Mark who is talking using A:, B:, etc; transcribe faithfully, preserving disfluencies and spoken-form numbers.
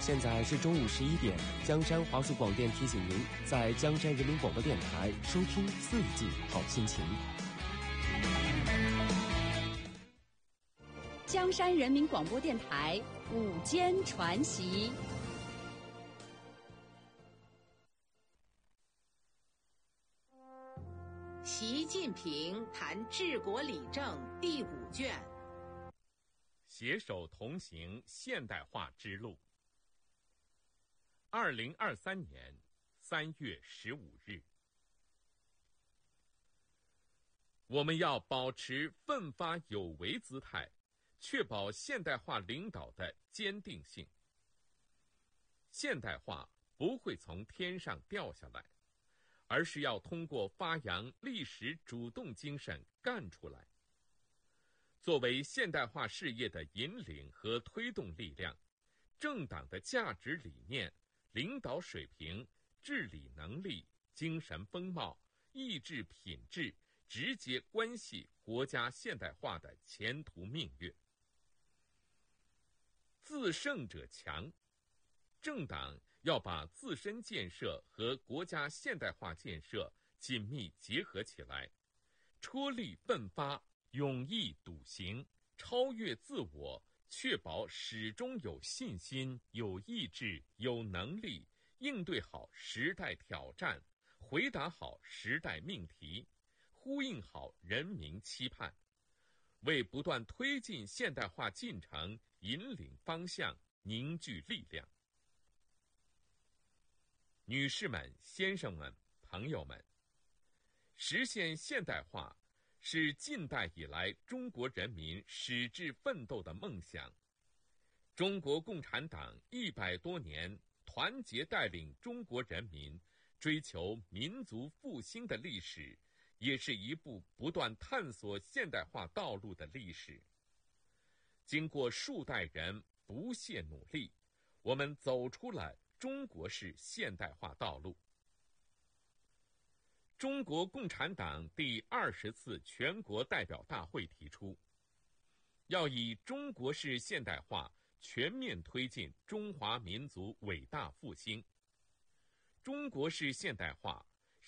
A: 现在是中午十一点，江山华数广电提醒您，在江山人民广播电台收听四季好心情。
B: 江山人民广播电台午间传习。
C: 习近平谈治国理政第五卷，
D: 携手同行现代化之路。二零二三年三月十五日，我们要保持奋发有为姿态，确保现代化领导的坚定性。现代化不会从天上掉下来，而是要通过发扬历史主动精神干出来。作为现代化事业的引领和推动力量，政党的价值理念、领导水平、治理能力、精神风貌、意志品质，直接关系国家现代化的前途命运。自胜者强，政党要把自身建设和国家现代化建设紧密结合起来，出力奋发，勇毅笃行，超越自我，确保始终有信心、有意志、有能力，应对好时代挑战，回答好时代命题，呼应好人民期盼，为不断推进现代化进程引领方向，凝聚力量。女士们、先生们、朋友们，实现现代化是近代以来中国人民矢志奋斗的梦想。中国共产党一百多年团结带领中国人民追求民族复兴的历史，也是一部不断探索现代化道路的历史。经过数代人不懈努力，我们走出了中国式现代化道路。中国共产党第二十次全国代表大会提出，要以中国式现代化全面推进中华民族伟大复兴。中国式现代化